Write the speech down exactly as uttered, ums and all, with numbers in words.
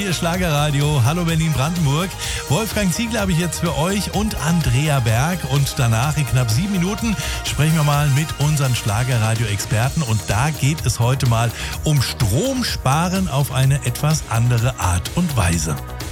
Hier Schlagerradio, hallo Berlin-Brandenburg. Wolfgang Ziegler habe ich jetzt für euch und Andrea Berg. Und danach in knapp sieben Minuten sprechen wir mal mit unseren Schlagerradio-Experten. Und da geht es heute mal um Stromsparen auf eine etwas andere Art und Weise.